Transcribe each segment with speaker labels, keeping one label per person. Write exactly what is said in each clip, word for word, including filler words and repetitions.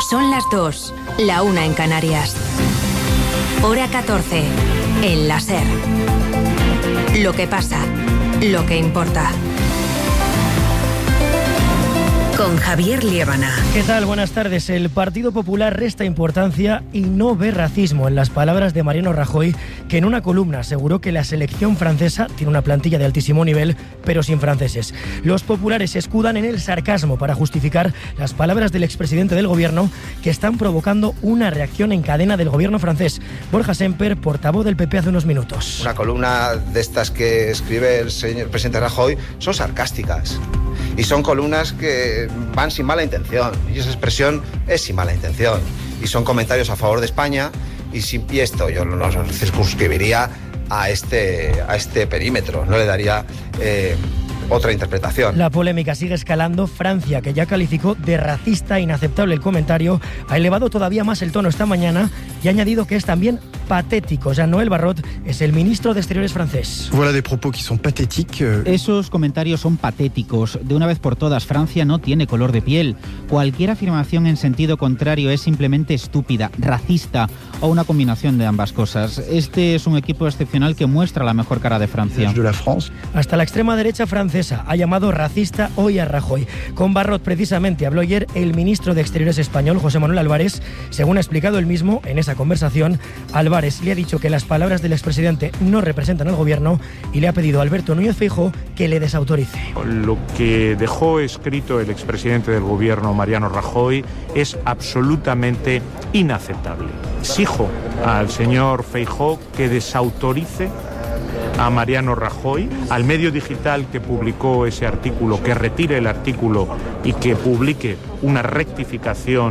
Speaker 1: Son las dos, la una en Canarias. Hora catorce, en la SER. Lo que pasa, lo que importa. Con Javier Liébana.
Speaker 2: ¿Qué tal? Buenas tardes. El Partido Popular resta importancia y no ve racismo en las palabras de Mariano Rajoy, que en una columna aseguró que la selección francesa tiene una plantilla de altísimo nivel, pero sin franceses. Los populares se escudan en el sarcasmo para justificar las palabras del expresidente del gobierno, que están provocando una reacción en cadena del gobierno francés. Borja Semper, portavoz del P P hace unos minutos.
Speaker 3: Una columna de estas que escribe el señor presidente Rajoy son sarcásticas. Y son columnas que van sin mala intención, y esa expresión es sin mala intención. Y son comentarios a favor de España, y, si, y esto yo lo circunscribiría a este, a este perímetro, no le daría eh, otra interpretación.
Speaker 2: La polémica sigue escalando. Francia, que ya calificó de racista e inaceptable el comentario, ha elevado todavía más el tono esta mañana y ha añadido que es también patético. Jean-Noël Barrot es el ministro de Exteriores francés.
Speaker 4: Voilà des propos qui sont pathétiques.
Speaker 5: Esos comentarios son patéticos. De una vez por todas, Francia no tiene color de piel. Cualquier afirmación en sentido contrario es simplemente estúpida, racista o una combinación de ambas cosas. Este es un equipo excepcional que muestra la mejor cara de Francia.
Speaker 4: De la France.
Speaker 2: Hasta la extrema derecha francesa ha llamado racista hoy a Rajoy. Con Barrot precisamente habló ayer el ministro de Exteriores español, José Manuel Álvarez. Según ha explicado él mismo en esa conversación, Álvarez le ha dicho que las palabras del expresidente no representan al gobierno y le ha pedido a Alberto Núñez Feijóo que le desautorice.
Speaker 6: Lo que dejó escrito el expresidente del gobierno, Mariano Rajoy, es absolutamente inaceptable. Exijo al señor Feijóo que desautorice a Mariano Rajoy, al medio digital que publicó ese artículo, que retire el artículo y que publique una rectificación.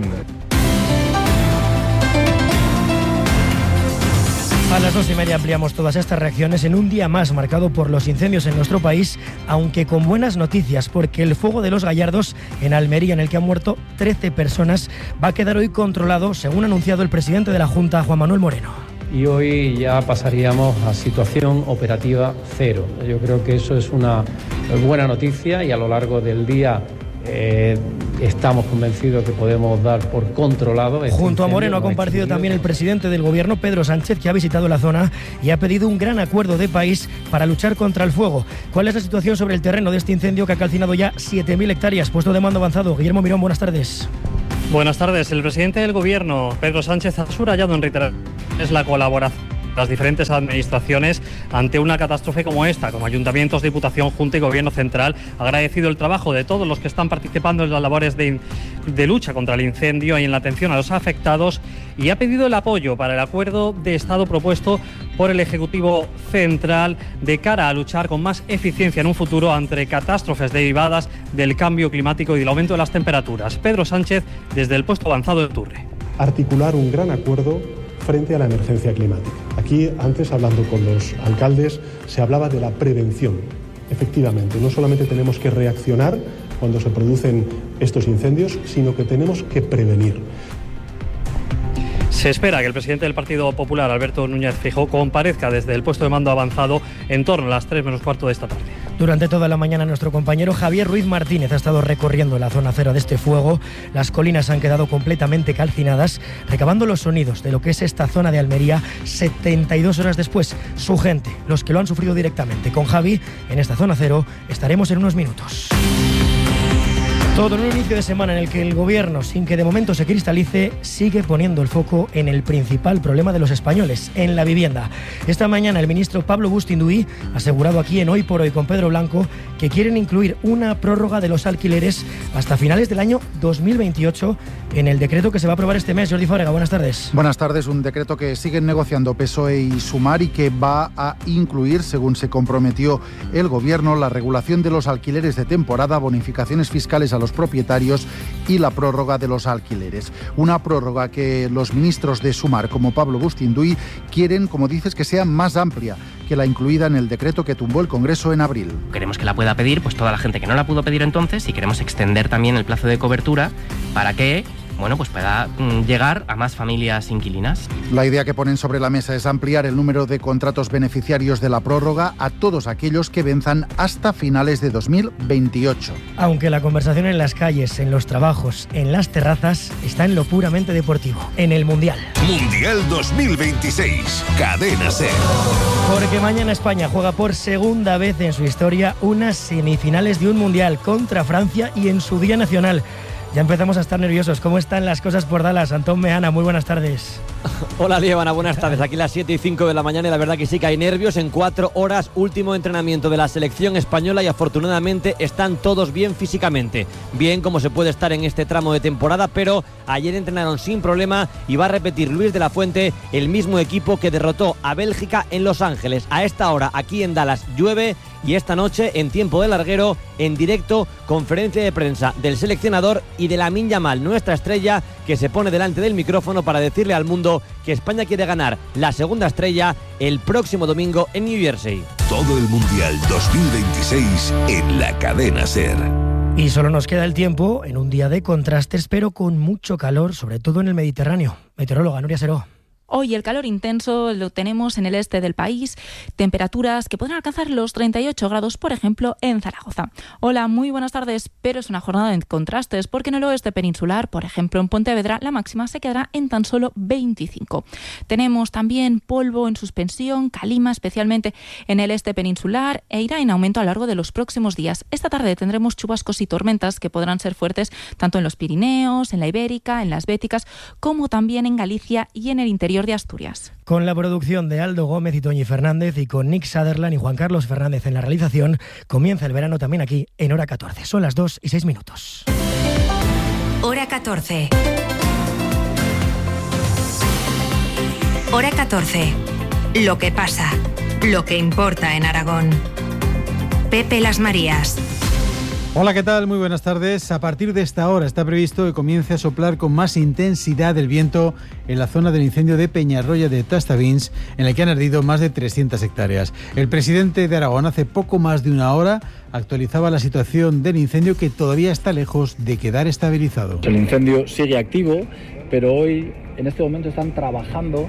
Speaker 2: A las dos y media ampliamos todas estas reacciones en un día más marcado por los incendios en nuestro país, aunque con buenas noticias, porque el fuego de los Gallardos en Almería, en el que han muerto trece personas, va a quedar hoy controlado, según ha anunciado el presidente de la Junta, Juan Manuel Moreno.
Speaker 7: Y hoy ya pasaríamos a situación operativa cero. Yo creo que eso es una buena noticia y a lo largo del día eh, estamos convencidos que podemos dar por controlado. Este
Speaker 2: Junto a Moreno ha comparecido también el presidente del gobierno, Pedro Sánchez, que ha visitado la zona y ha pedido un gran acuerdo de país para luchar contra el fuego. ¿Cuál es la situación sobre el terreno de este incendio que ha calcinado ya siete mil hectáreas? Puesto de mando avanzado. Guillermo Mirón, buenas tardes.
Speaker 8: Buenas tardes. El presidente del gobierno, Pedro Sánchez, ha subrayado en reiteradas es la colaboración de las diferentes administraciones ante una catástrofe como esta, como ayuntamientos, Diputación, Junta y Gobierno Central. Ha agradecido el trabajo de todos los que están participando en las labores de, de lucha contra el incendio y en la atención a los afectados, y ha pedido el apoyo para el acuerdo de Estado propuesto por el Ejecutivo Central de cara a luchar con más eficiencia en un futuro ante catástrofes derivadas del cambio climático y del aumento de las temperaturas. Pedro Sánchez, desde el puesto avanzado de Turre.
Speaker 9: Articular un gran acuerdo frente a la emergencia climática. Aquí, antes, hablando con los alcaldes, se hablaba de la prevención. Efectivamente, no solamente tenemos que reaccionar cuando se producen estos incendios, sino que tenemos que prevenir.
Speaker 8: Se espera que el presidente del Partido Popular, Alberto Núñez Feijóo, comparezca desde el puesto de mando avanzado en torno a las tres menos cuarto de esta tarde.
Speaker 2: Durante toda la mañana nuestro compañero Javier Ruiz Martínez ha estado recorriendo la zona cero de este fuego. Las colinas han quedado completamente calcinadas, recabando los sonidos de lo que es esta zona de Almería setenta y dos horas después. Su gente, los que lo han sufrido directamente. Con Javi, en esta zona cero, estaremos en unos minutos. Todo en un inicio de semana en el que el gobierno, sin que de momento se cristalice, sigue poniendo el foco en el principal problema de los españoles, en la vivienda. Esta mañana el ministro Pablo Bustinduy ha asegurado aquí en Hoy por Hoy con Pedro Blanco que quieren incluir una prórroga de los alquileres hasta finales del año dos mil veintiocho en el decreto que se va a aprobar este mes. Jordi Fábrega, buenas tardes.
Speaker 10: Buenas tardes. Un decreto que siguen negociando P S O E y Sumar y que va a incluir, según se comprometió el gobierno, la regulación de los alquileres de temporada, bonificaciones fiscales a los propietarios y la prórroga de los alquileres. Una prórroga que los ministros de Sumar, como Pablo Bustinduy, quieren, como dices, que sea más amplia que la incluida en el decreto que tumbó el Congreso en abril.
Speaker 11: Queremos que la pueda pedir pues toda la gente que no la pudo pedir entonces, y queremos extender también el plazo de cobertura para que bueno, pues pueda mm, llegar a más familias inquilinas.
Speaker 10: La idea que ponen sobre la mesa es ampliar el número de contratos beneficiarios de la prórroga a todos aquellos que venzan hasta finales de dos mil veintiocho.
Speaker 2: Aunque la conversación en las calles, en los trabajos, en las terrazas, está en lo puramente deportivo, en el Mundial.
Speaker 12: Mundial dos mil veintiséis, Cadena SER.
Speaker 2: Porque mañana España juega por segunda vez en su historia unas semifinales de un Mundial contra Francia y en su día nacional. Ya empezamos a estar nerviosos. ¿Cómo están las cosas por Dallas? Antón Meana, muy buenas tardes.
Speaker 13: Hola, Liébana, buenas tardes. Aquí las siete y cinco de la mañana y la verdad que sí que hay nervios. En cuatro horas, último entrenamiento de la selección española y afortunadamente están todos bien físicamente. Bien como se puede estar en este tramo de temporada, pero ayer entrenaron sin problema y va a repetir Luis de la Fuente, el mismo equipo que derrotó a Bélgica en Los Ángeles. A esta hora, aquí en Dallas, llueve y esta noche, en tiempo de larguero, en directo, conferencia de prensa del seleccionador y de Lamine Yamal, nuestra estrella, que se pone delante del micrófono para decirle al mundo que España quiere ganar la segunda estrella el próximo domingo en New Jersey.
Speaker 12: Todo el Mundial dos mil veintiséis en la Cadena SER.
Speaker 2: Y solo nos queda el tiempo en un día de contrastes, pero con mucho calor, sobre todo en el Mediterráneo. Meteoróloga Nuria Seró.
Speaker 14: Hoy el calor intenso lo tenemos en el este del país, temperaturas que podrán alcanzar los treinta y ocho grados, por ejemplo, en Zaragoza. Hola, muy buenas tardes, pero es una jornada de contrastes porque en el oeste peninsular, por ejemplo, en Pontevedra, la máxima se quedará en tan solo veinticinco. Tenemos también polvo en suspensión, calima, especialmente en el este peninsular, e irá en aumento a lo largo de los próximos días. Esta tarde tendremos chubascos y tormentas que podrán ser fuertes tanto en los Pirineos, en la Ibérica, en las Béticas, como también en Galicia y en el interior de Asturias.
Speaker 2: Con la producción de Aldo Gómez y Toñi Fernández y con Nick Sutherland y Juan Carlos Fernández en la realización, comienza el verano también aquí en Hora catorce. Son las dos y seis minutos.
Speaker 1: Hora catorce. Hora catorce. Lo que pasa, lo que importa en Aragón. Pepe Las Marías.
Speaker 15: Hola, ¿qué tal? Muy buenas tardes. A partir de esta hora está previsto que comience a soplar con más intensidad el viento en la zona del incendio de Peñarroya de Tastavins, en el que han ardido más de trescientas hectáreas. El presidente de Aragón hace poco más de una hora actualizaba la situación del incendio, que todavía está lejos de quedar estabilizado.
Speaker 16: El incendio sigue activo, pero hoy, en este momento, están trabajando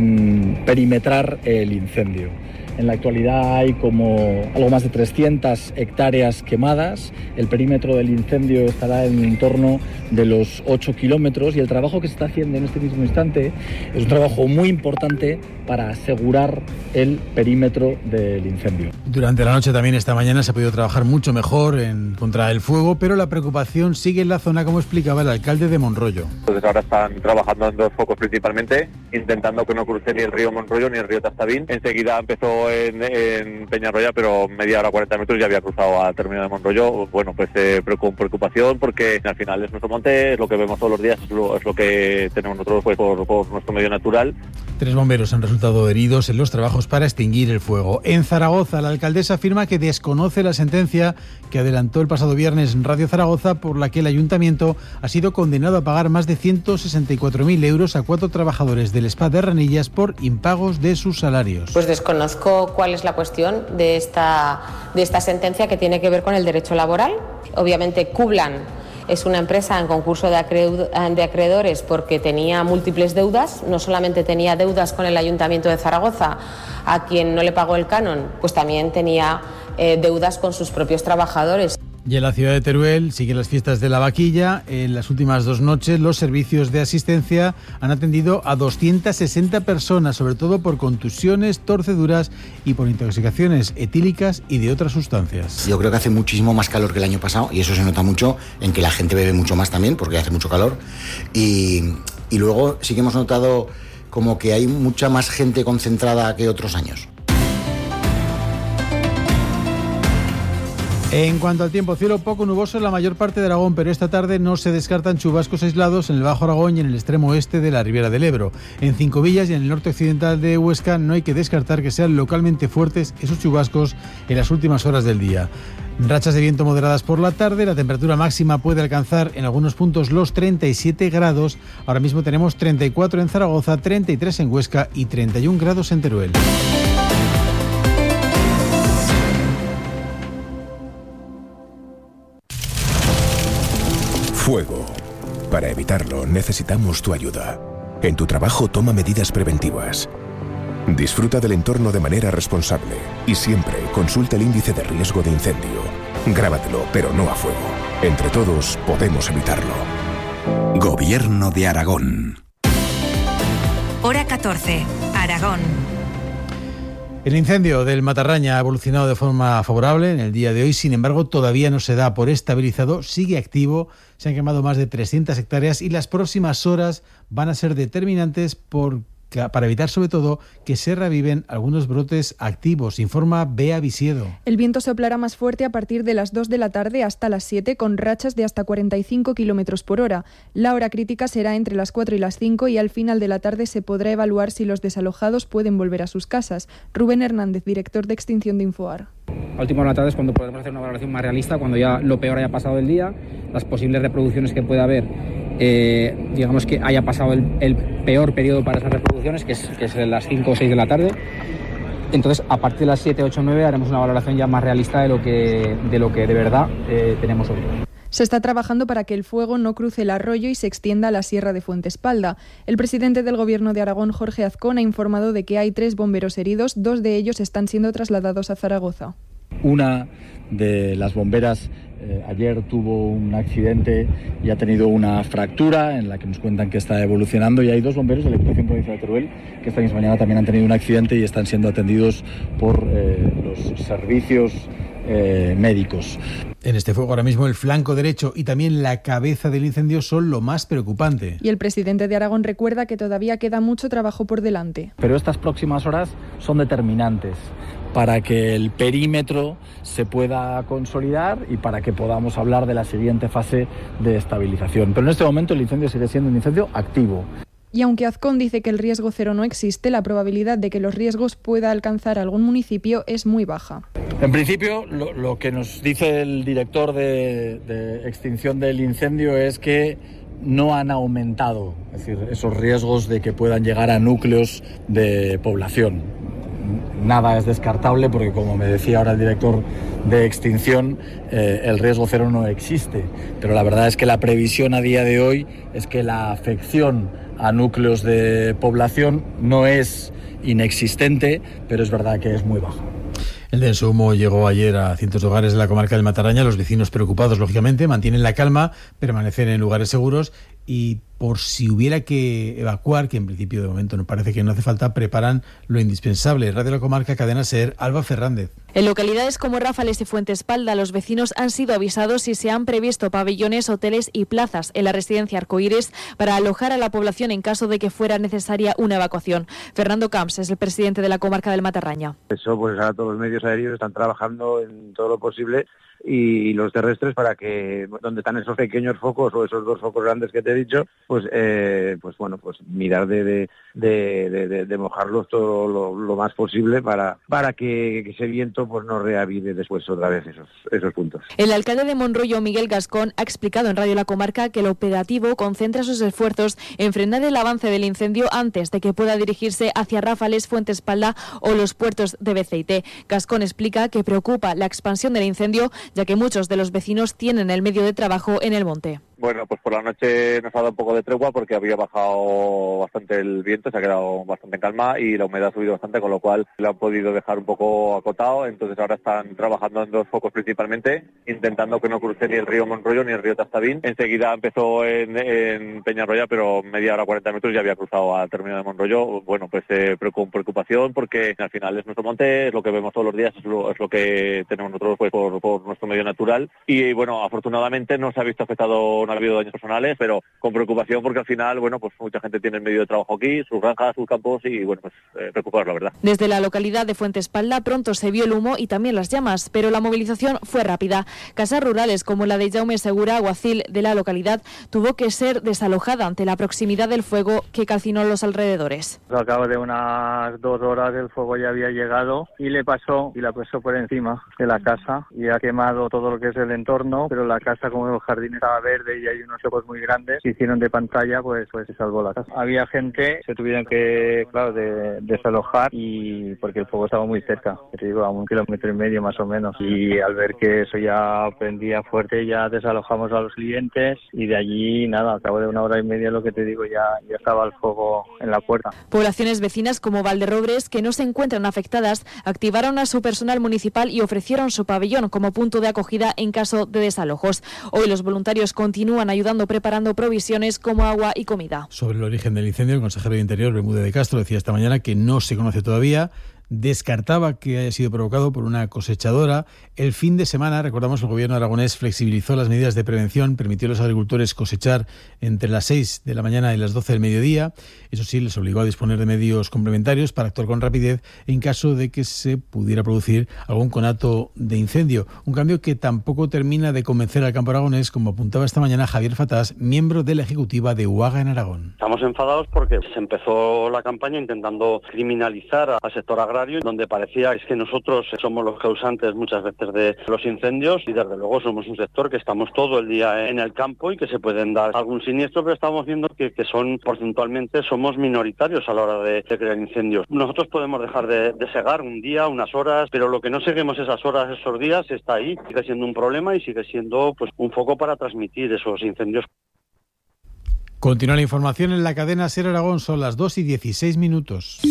Speaker 16: en perimetrar el incendio. En la actualidad hay como algo más de trescientas hectáreas quemadas. El perímetro del incendio estará en un entorno de los ocho kilómetros y el trabajo que se está haciendo en este mismo instante es un trabajo muy importante para asegurar el perímetro del incendio.
Speaker 15: Durante la noche también esta mañana se ha podido trabajar mucho mejor en contra el fuego, pero la preocupación sigue en la zona, como explicaba el alcalde de Monroyo.
Speaker 17: Entonces ahora están trabajando en dos focos principalmente, intentando que no cruce ni el río Monroyo ni el río Tastavín. Enseguida empezó En, en Peñarroya, pero media hora, cuarenta minutos ya había cruzado al término de Monroyo. Bueno, pues eh, con preocupación, porque al final es nuestro monte, es lo que vemos todos los días, es lo, es lo que tenemos nosotros pues por, por nuestro medio natural.
Speaker 15: Tres bomberos han resultado heridos en los trabajos para extinguir el fuego. En Zaragoza, la alcaldesa afirma que desconoce la sentencia que adelantó el pasado viernes en Radio Zaragoza, por la que el ayuntamiento ha sido condenado a pagar más de ciento sesenta y cuatro mil euros a cuatro trabajadores del Spa de Ranillas por impagos de sus salarios.
Speaker 18: Pues desconozco cuál es la cuestión de esta, de esta sentencia, que tiene que ver con el derecho laboral. Obviamente Cublan es una empresa en concurso de, acre- de acreedores porque tenía múltiples deudas. No solamente tenía deudas con el Ayuntamiento de Zaragoza, a quien no le pagó el canon, pues también tenía eh, deudas con sus propios trabajadores.
Speaker 15: Y en la ciudad de Teruel siguen las fiestas de la vaquilla. En las últimas dos noches los servicios de asistencia han atendido a doscientas sesenta personas, sobre todo por contusiones, torceduras y por intoxicaciones etílicas y de otras sustancias.
Speaker 19: Yo creo que hace muchísimo más calor que el año pasado, y eso se nota mucho en que la gente bebe mucho más también, porque hace mucho calor. Y, y luego sí que hemos notado como que hay mucha más gente concentrada que otros años.
Speaker 15: En cuanto al tiempo, cielo poco nuboso en la mayor parte de Aragón, pero esta tarde no se descartan chubascos aislados en el Bajo Aragón y en el extremo oeste de la Ribera del Ebro. En Cincovillas y en el norte occidental de Huesca no hay que descartar que sean localmente fuertes esos chubascos en las últimas horas del día. Rachas de viento moderadas por la tarde, la temperatura máxima puede alcanzar en algunos puntos los treinta y siete grados. Ahora mismo tenemos treinta y cuatro en Zaragoza, treinta y tres en Huesca y treinta y un grados en Teruel.
Speaker 12: Fuego.
Speaker 20: Para evitarlo, necesitamos tu ayuda. En tu trabajo, toma medidas preventivas. Disfruta del entorno de manera responsable y siempre consulta el índice de riesgo de incendio. Grábatelo, pero no a fuego. Entre todos podemos evitarlo.
Speaker 12: Gobierno de Aragón.
Speaker 1: Hora catorce, Aragón.
Speaker 15: El incendio del Matarraña ha evolucionado de forma favorable en el día de hoy, sin embargo todavía no se da por estabilizado, sigue activo, se han quemado más de trescientas hectáreas y las próximas horas van a ser determinantes por, para evitar sobre todo que se reviven algunos brotes activos, informa Bea Visiedo.
Speaker 21: El viento soplará más fuerte a partir de las dos de la tarde hasta las siete, con rachas de hasta cuarenta y cinco kilómetros por hora. La hora crítica será entre las cuatro y las cinco y al final de la tarde se podrá evaluar si los desalojados pueden volver a sus casas. Rubén Hernández, director de extinción de Infoar.
Speaker 22: A última hora de la tarde es cuando podemos hacer una valoración más realista, cuando ya lo peor haya pasado el día, las posibles reproducciones que pueda haber, eh, digamos que haya pasado el, el peor periodo para esas reproducciones, que es, que es las cinco o seis de la tarde. Entonces, a partir de las siete, ocho, nueve haremos una valoración ya más realista de lo que de, lo que de verdad eh, tenemos hoy.
Speaker 21: Se está trabajando para que el fuego no cruce el arroyo y se extienda a la sierra de Fuentespalda. El presidente del Gobierno de Aragón, Jorge Azcón, ha informado de que hay tres bomberos heridos, dos de ellos están siendo trasladados a Zaragoza.
Speaker 16: Una de las bomberas eh, ayer tuvo un accidente y ha tenido una fractura en la que nos cuentan que está evolucionando, y hay dos bomberos de la Diputación Provincial de Teruel que esta misma mañana también han tenido un accidente y están siendo atendidos por eh, los servicios eh, médicos.
Speaker 15: En este fuego ahora mismo el flanco derecho y también la cabeza del incendio son lo más preocupante.
Speaker 21: Y el presidente de Aragón recuerda que todavía queda mucho trabajo por delante.
Speaker 16: Pero estas próximas horas son determinantes para que el perímetro se pueda consolidar y para que podamos hablar de la siguiente fase de estabilización. Pero en este momento el incendio sigue siendo un incendio activo.
Speaker 21: Y aunque Azcón dice que el riesgo cero no existe, la probabilidad de que los riesgos pueda alcanzar algún municipio es muy baja.
Speaker 16: En principio, lo, lo que nos dice el director de, de extinción del incendio es que no han aumentado, es decir, esos riesgos de que puedan llegar a núcleos de población. Nada es descartable porque, como me decía ahora el director de extinción, eh, el riesgo cero no existe. Pero la verdad es que la previsión a día de hoy es que la afección a núcleos de población no es inexistente, pero es verdad que es muy baja.
Speaker 15: El denso humo llegó ayer a cientos de hogares de la comarca del Matarraña. Los vecinos, preocupados, lógicamente, mantienen la calma, permanecen en lugares seguros y, por si hubiera que evacuar, que en principio de momento no parece que no hace falta, preparan lo indispensable. Radio La Comarca, Cadena SER, Alba Fernández.
Speaker 23: En localidades como Ráfales y Fuentespalda, los vecinos han sido avisados y se han previsto pabellones, hoteles y plazas en la residencia Arcoíris para alojar a la población en caso de que fuera necesaria una evacuación. Fernando Camps es el presidente de la comarca del Matarraña.
Speaker 24: Eso, pues ahora todos los medios aéreos están trabajando en todo lo posible, y los terrestres, para que donde están esos pequeños focos o esos dos focos grandes que te he dicho, pues eh, pues bueno, pues mirar de de, de, de, de mojarlos todo lo, lo más posible para para que, que ese viento pues no reavive después otra vez esos esos puntos.
Speaker 23: El alcalde de Monroyo, Miguel Gascón, ha explicado en Radio La Comarca que el operativo concentra sus esfuerzos en frenar el avance del incendio antes de que pueda dirigirse hacia Ráfales, Fuentespalda o los puertos de Beceite. Gascón explica que preocupa la expansión del incendio, ya que muchos de los vecinos tienen el medio de trabajo en el monte.
Speaker 17: Bueno, pues por la noche nos ha dado un poco de tregua porque había bajado bastante el viento, se ha quedado bastante en calma y la humedad ha subido bastante, con lo cual lo han podido dejar un poco acotado. Entonces ahora están trabajando en dos focos principalmente, intentando que no cruce ni el río Monroyo ni el río Tastavín. Enseguida empezó en, en Peñarroya, pero media hora, cuarenta metros ya había cruzado al término de Monroyo. Bueno, pues eh, con preocupación, porque al final es nuestro monte, es lo que vemos todos los días, es lo, es lo que tenemos nosotros pues por, por nuestro medio natural. Y bueno, afortunadamente no se ha visto afectado, no ha habido daños personales, pero con preocupación porque al final, bueno, pues mucha gente tiene el medio de trabajo aquí, sus granjas, sus campos, y bueno, pues eh, preocupados, la verdad.
Speaker 23: Desde la localidad de Fuentespalda pronto se vio el humo y también las llamas, pero la movilización fue rápida. Casas rurales como la de Jaume Segura, alguacil de la localidad, tuvo que ser desalojada ante la proximidad del fuego que calcinó los alrededores.
Speaker 25: Al cabo de unas dos horas el fuego ya había llegado y le pasó y la pasó por encima de la casa y ha quemado todo lo que es el entorno, pero la casa, como el jardín estaba verde y hay unos focos muy grandes, se hicieron de pantalla, pues pues se salvó la casa. Había gente, se tuvieron que, claro, de, desalojar y porque el fuego estaba muy cerca, te digo, a un kilómetro y medio más o menos. Y al ver que eso ya prendía fuerte, ya desalojamos a los clientes y de allí, nada, al cabo de una hora y media, lo que te digo, ya, ya estaba el fuego en la puerta.
Speaker 23: Poblaciones vecinas como Valderrobres, que no se encuentran afectadas, activaron a su personal municipal y ofrecieron su pabellón como punto de acogida en caso de desalojos. Hoy los voluntarios continúan ayudando preparando provisiones como agua y comida.
Speaker 15: Sobre el origen del incendio, el consejero de Interior, Bermúdez de Castro, decía esta mañana que no se conoce todavía. Descartaba que haya sido provocado por una cosechadora. El fin de semana, recordamos, el gobierno aragonés flexibilizó las medidas de prevención, permitió a los agricultores cosechar entre las seis de la mañana y las doce del mediodía. Eso sí, les obligó a disponer de medios complementarios para actuar con rapidez en caso de que se pudiera producir algún conato de incendio. Un cambio que tampoco termina de convencer al campo aragonés, como apuntaba esta mañana Javier Fatás, miembro de la ejecutiva de UAGA en Aragón.
Speaker 3: Estamos enfadados porque se empezó la campaña intentando criminalizar al sector agrario, donde parecía es que nosotros somos los causantes muchas veces de los incendios y desde luego somos un sector que estamos todo el día en el campo y que se pueden dar algún siniestro, pero estamos viendo que, que son porcentualmente somos minoritarios a la hora de, de crear incendios. Nosotros podemos dejar de, de segar un día, unas horas, pero lo que no seguimos esas horas, esos días, está ahí, sigue siendo un problema y sigue siendo pues un foco para transmitir esos incendios.
Speaker 15: Continúa la información en la cadena SER Aragón, son las dos y dieciséis minutos.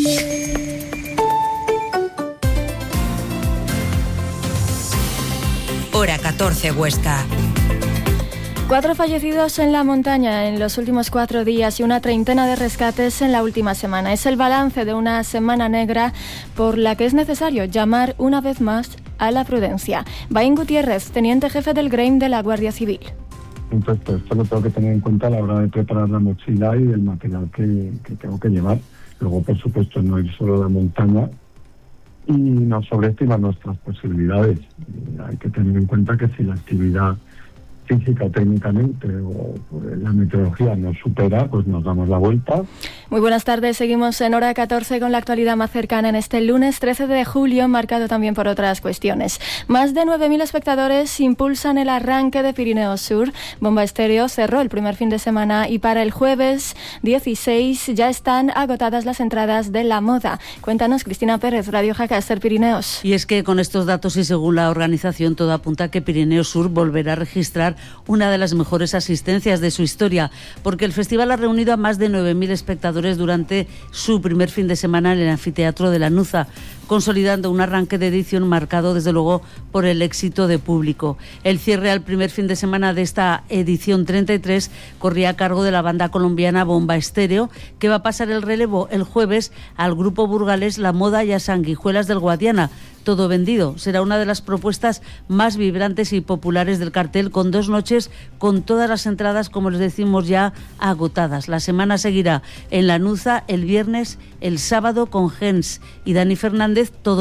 Speaker 1: Hora catorce, Huesca.
Speaker 4: Cuatro fallecidos en la montaña en los últimos cuatro días y una treintena de rescates en la última semana. Es el balance de una semana negra por la que es necesario llamar una vez más a la prudencia. Baín Gutiérrez, teniente jefe del G R E I M de la Guardia Civil.
Speaker 5: Entonces, pues, esto lo tengo que tener en cuenta a la hora de preparar la mochila y el material que, que tengo que llevar. Luego, por supuesto, no ir solo a la montaña y no sobreestimar nuestras posibilidades. Eh, hay que tener en cuenta que si la actividad física o técnicamente o la meteorología nos supera, pues nos damos la vuelta.
Speaker 4: Muy buenas tardes, seguimos en Hora catorce con la actualidad más cercana en este lunes trece de julio, marcado también por otras cuestiones. Más de nueve mil espectadores impulsan el arranque de Pirineos Sur. Bomba Estéreo cerró el primer fin de semana y para el jueves dieciséis ya están agotadas las entradas de La Moda. Cuéntanos, Cristina Pérez, Radio Jacaster Pirineos.
Speaker 6: Y es que con estos datos y según la organización, todo apunta a que Pirineos Sur volverá a registrar una de las mejores asistencias de su historia, porque el festival ha reunido a más de nueve mil espectadores durante su primer fin de semana en el anfiteatro de la Nuza, consolidando un arranque de edición marcado desde luego por el éxito de público. El cierre al primer fin de semana de esta edición treinta y tres corría a cargo de la banda colombiana Bomba Estéreo, que va a pasar el relevo el jueves al grupo burgalés La Moda y a Sanguijuelas del Guadiana. Todo vendido. Será una de las propuestas más vibrantes y populares del cartel, con dos noches con todas las entradas, como les decimos, ya agotadas. La semana seguirá en La Nuza el viernes, el sábado con Gens y Dani Fernández, todo